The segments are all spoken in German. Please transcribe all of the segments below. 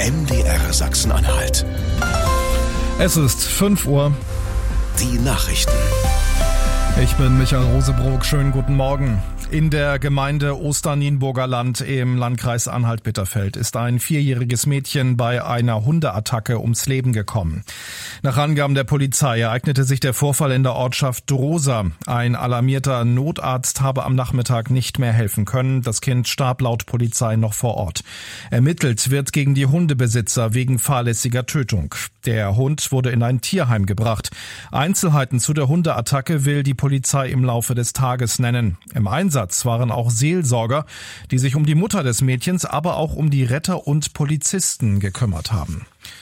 MDR Sachsen-Anhalt. Es ist 5 Uhr. Die Nachrichten. Ich bin Michael Rosebrock. Schönen guten Morgen. In der Gemeinde Osternienburger Land im Landkreis Anhalt-Bitterfeld ist ein 4-jähriges Mädchen bei einer Hundeattacke ums Leben gekommen. Nach Angaben der Polizei ereignete sich der Vorfall in der Ortschaft Drosa. Ein alarmierter Notarzt habe am Nachmittag nicht mehr helfen können. Das Kind starb laut Polizei noch vor Ort. Ermittelt wird gegen die Hundebesitzer wegen fahrlässiger Tötung. Der Hund wurde in ein Tierheim gebracht. Einzelheiten zu der Hundeattacke will die Polizei im Laufe des Tages nennen. Im Einsatz waren auch Seelsorger, die sich um die Mutter des Mädchens, aber auch um die Retter und Polizisten gekümmert haben.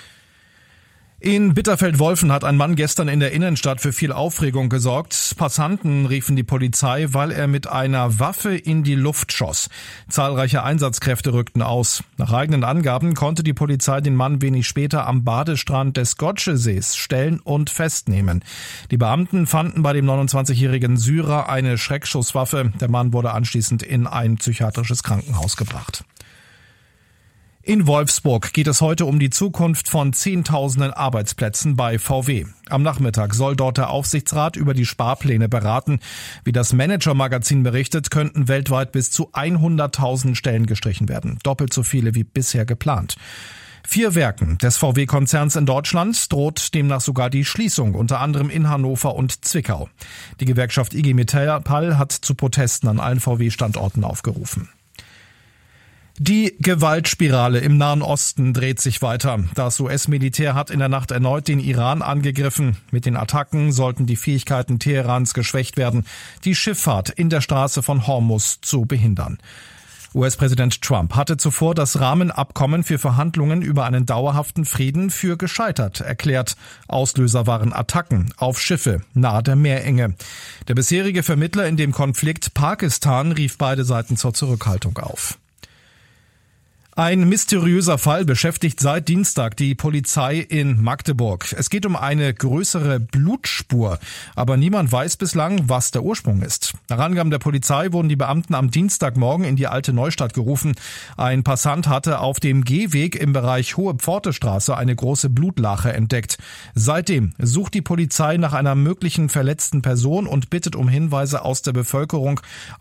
In Bitterfeld-Wolfen hat ein Mann gestern in der Innenstadt für viel Aufregung gesorgt. Passanten riefen die Polizei, weil er mit einer Waffe in die Luft schoss. Zahlreiche Einsatzkräfte rückten aus. Nach eigenen Angaben konnte die Polizei den Mann wenig später am Badestrand des Gotschesees stellen und festnehmen. Die Beamten fanden bei dem 29-jährigen Syrer eine Schreckschusswaffe. Der Mann wurde anschließend in ein psychiatrisches Krankenhaus gebracht. In Wolfsburg geht es heute um die Zukunft von Zehntausenden Arbeitsplätzen bei VW. Am Nachmittag soll dort der Aufsichtsrat über die Sparpläne beraten. Wie das Manager-Magazin berichtet, könnten weltweit bis zu 100.000 Stellen gestrichen werden. Doppelt so viele wie bisher geplant. 4 Werken des VW-Konzerns in Deutschland droht demnach sogar die Schließung, unter anderem in Hannover und Zwickau. Die Gewerkschaft IG Metall hat zu Protesten an allen VW-Standorten aufgerufen. Die Gewaltspirale im Nahen Osten dreht sich weiter. Das US-Militär hat in der Nacht erneut den Iran angegriffen. Mit den Attacken sollten die Fähigkeiten Teherans geschwächt werden, die Schifffahrt in der Straße von Hormuz zu behindern. US-Präsident Trump hatte zuvor das Rahmenabkommen für Verhandlungen über einen dauerhaften Frieden für gescheitert erklärt. Auslöser waren Attacken auf Schiffe nahe der Meerenge. Der bisherige Vermittler in dem Konflikt, Pakistan, rief beide Seiten zur Zurückhaltung auf. Ein mysteriöser Fall beschäftigt seit Dienstag die Polizei in Magdeburg. Es geht um eine größere Blutspur, aber niemand weiß bislang, was der Ursprung ist. Nach Angaben der Polizei wurden die Beamten am Dienstagmorgen in die Alte Neustadt gerufen. Ein Passant hatte auf dem Gehweg im Bereich Hohe Pfortestraße eine große Blutlache entdeckt. Seitdem sucht die Polizei nach einer möglichen verletzten Person und bittet um Hinweise aus der Bevölkerung